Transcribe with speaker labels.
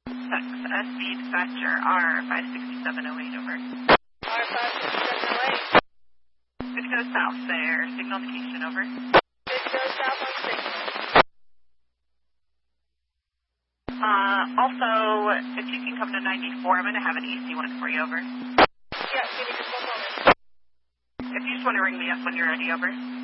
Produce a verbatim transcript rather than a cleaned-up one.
Speaker 1: S B dispatcher R five six seven oh eight, over.
Speaker 2: R five six seven oh eight.
Speaker 1: Good to go south there. Signal indication, over.
Speaker 2: Good to go south on signal.
Speaker 1: Uh, also, if you can come to ninety-four, I'm going to have an E C one for you, over.
Speaker 2: Yeah, give me just one moment.
Speaker 1: If you just want to ring me up when you're ready, over.